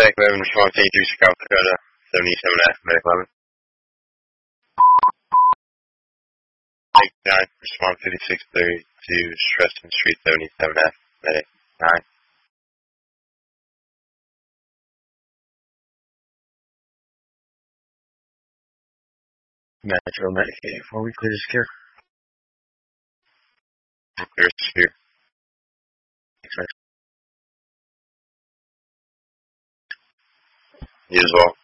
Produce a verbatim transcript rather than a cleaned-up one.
Medic eleven, response eighty-three, South Dakota, seventy-seven F, Medic eleven. nine, response fifty-six thirty-two, Streston Street, seventy-seven F, Medic nine. Metro Medic eighty-four, we clear to secure. Clear to secure. Thanks, man. You as well.